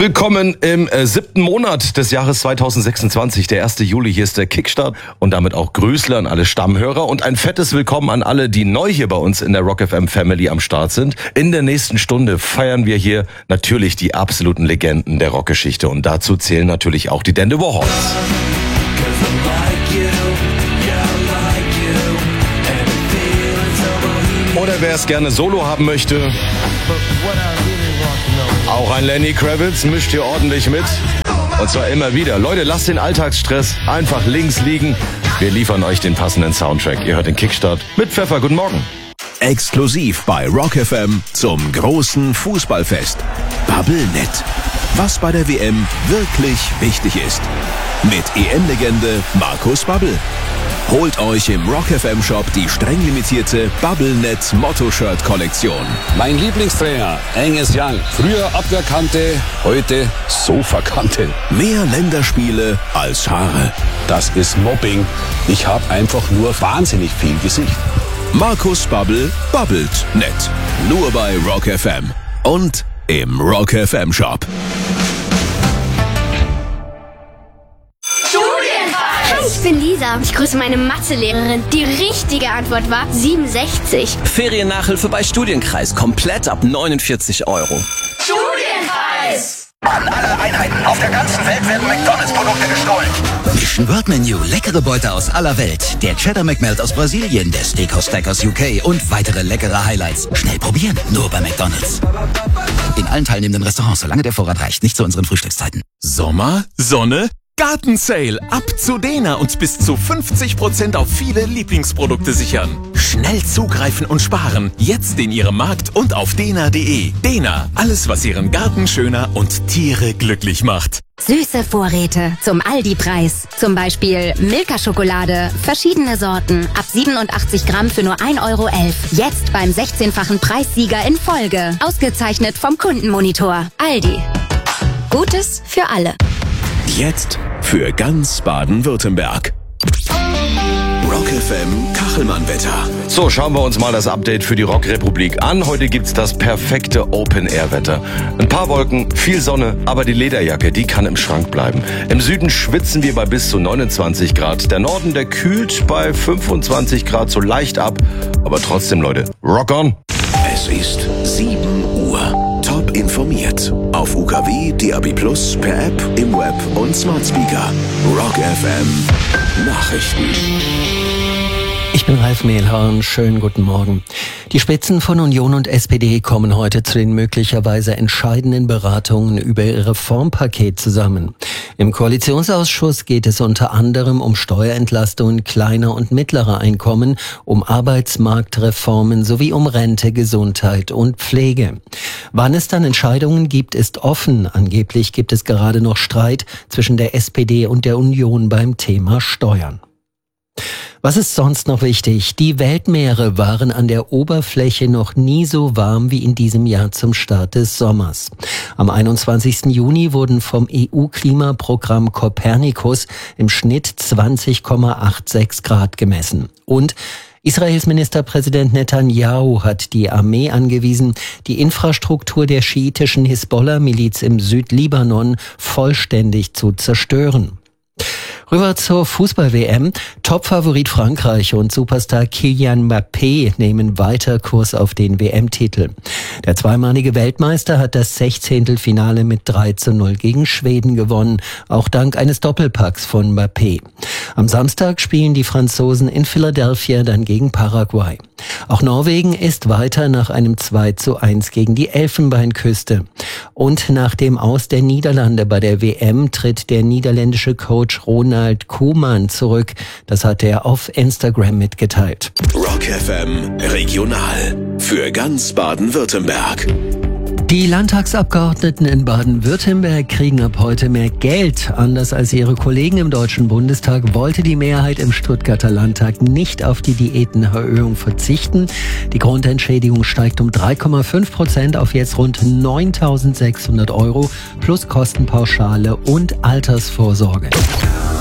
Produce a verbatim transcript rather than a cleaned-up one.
Willkommen im äh, siebten Monat des Jahres zweitausendsechsundzwanzig, der erste Juli. Hier ist der Kickstart und damit auch Grüßle an alle Stammhörer und ein fettes Willkommen an alle, die neu hier bei uns in der Rock F M Family am Start sind. In der nächsten Stunde feiern wir hier natürlich die absoluten Legenden der Rockgeschichte und dazu zählen natürlich auch die Dandy Warhols. Oder wer es gerne solo haben möchte, auch ein Lenny Kravitz mischt hier ordentlich mit. Und zwar immer wieder. Leute, lasst den Alltagsstress einfach links liegen. Wir liefern euch den passenden Soundtrack. Ihr hört den Kickstart mit Pfeffer. Guten Morgen. Exklusiv bei Rock F M zum großen Fußballfest. Bubblenet. Was bei der W M wirklich wichtig ist. Mit E M-Legende Markus Babbel. Holt euch im Rock F M Shop die streng limitierte Bubblenet Motto-Shirt-Kollektion. Mein Lieblingstrainer, Angus Young. Früher Abwehrkante, heute Sofakante. Mehr Länderspiele als Haare. Das ist Mobbing. Ich habe einfach nur wahnsinnig viel Gesicht. Markus Babbel babbelt nett. Nur bei Rock F M. Und im Rock F M Shop. Ich bin Lisa. Ich grüße meine Mathelehrerin. Die richtige Antwort war siebenundsechzig. Feriennachhilfe bei Studienkreis. Komplett ab neunundvierzig Euro. Studienpreis! An alle Einheiten auf der ganzen Welt werden McDonalds-Produkte gestohlen. Mission World Menu, leckere Beute aus aller Welt. Der Cheddar McMelt aus Brasilien, der Steakhouse Stack aus U K und weitere leckere Highlights. Schnell probieren, nur bei McDonalds. In allen teilnehmenden Restaurants, solange der Vorrat reicht, nicht zu unseren Frühstückszeiten. Sommer, Sonne, Gartensale, ab zu Dena und bis zu fünfzig Prozent auf viele Lieblingsprodukte sichern. Schnell zugreifen und sparen, jetzt in Ihrem Markt und auf dena punkt de. Dena, alles was Ihren Garten schöner und Tiere glücklich macht. Süße Vorräte zum Aldi-Preis. Zum Beispiel Milka-Schokolade, verschiedene Sorten, ab siebenundachtzig Gramm für nur ein Euro elf. Jetzt beim sechzehnfachen Preissieger in Folge. Ausgezeichnet vom Kundenmonitor. Aldi. Gutes für alle. Jetzt für ganz Baden-Württemberg. Rock F M Kachelmann-Wetter. So, schauen wir uns mal das Update für die Rockrepublik an. Heute gibt's das perfekte Open-Air-Wetter. Ein paar Wolken, viel Sonne, aber die Lederjacke, die kann im Schrank bleiben. Im Süden schwitzen wir bei bis zu neunundzwanzig Grad. Der Norden, der kühlt bei fünfundzwanzig Grad so leicht ab. Aber trotzdem, Leute, rock on! Es ist sieben Uhr. Top informiert. Auf U K W, D A B plus, per App, im Web und Smart Speaker. Rock F M Nachrichten. Ich bin Ralf Mehlhorn. Schönen guten Morgen. Die Spitzen von Union und S P D kommen heute zu den möglicherweise entscheidenden Beratungen über ihr Reformpaket zusammen. Im Koalitionsausschuss geht es unter anderem um Steuerentlastungen kleiner und mittlerer Einkommen, um Arbeitsmarktreformen sowie um Rente, Gesundheit und Pflege. Wann es dann Entscheidungen gibt, ist offen. Angeblich gibt es gerade noch Streit zwischen der S P D und der Union beim Thema Steuern. Was ist sonst noch wichtig? Die Weltmeere waren an der Oberfläche noch nie so warm wie in diesem Jahr zum Start des Sommers. Am einundzwanzigsten Juni wurden vom E U-Klimaprogramm Copernicus im Schnitt zwanzig Komma sechsundachtzig Grad gemessen. Und Israels Ministerpräsident Netanyahu hat die Armee angewiesen, die Infrastruktur der schiitischen Hisbollah-Miliz im Südlibanon vollständig zu zerstören. Rüber zur Fußball-W M. Topfavorit Frankreich und Superstar Kylian Mbappé nehmen weiter Kurs auf den W M-Titel. Der zweimalige Weltmeister hat das Sechzehntelfinale mit drei zu null gegen Schweden gewonnen, auch dank eines Doppelpacks von Mbappé. Am Samstag spielen die Franzosen in Philadelphia dann gegen Paraguay. Auch Norwegen ist weiter nach einem zwei zu eins gegen die Elfenbeinküste. Und nach dem Aus der Niederlande bei der W M tritt der niederländische Coach Ronald Koeman zurück. Das hat er auf Instagram mitgeteilt. Rock F M Regional für ganz Baden-Württemberg. Die Landtagsabgeordneten in Baden-Württemberg kriegen ab heute mehr Geld. Anders als ihre Kollegen im Deutschen Bundestag wollte die Mehrheit im Stuttgarter Landtag nicht auf die Diätenerhöhung verzichten. Die Grundentschädigung steigt um drei Komma fünf Prozent auf jetzt rund neuntausendsechshundert Euro plus Kostenpauschale und Altersvorsorge.